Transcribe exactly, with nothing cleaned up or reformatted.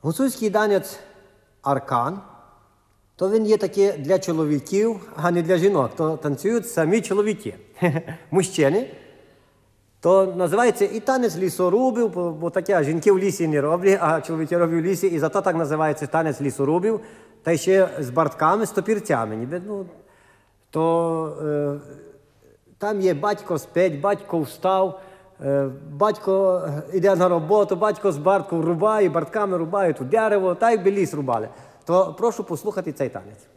Гуцульський танець аркан, то він є таке для чоловіків, а не для жінок. То танцюють самі чоловіки, мужчини. То називається і танець лісорубів, бо, бо таке жінки в лісі не роблять, а чоловіки роблять в лісі. І зато так називається танець лісорубів, та ще з бартками, з топірцями. Ніби, ну, то е, там є батько спить, батько встав, е, батько йде на роботу, батько з бартком рубає, бартками рубають у дерево, так якби ліс рубали. То прошу послухати цей танець.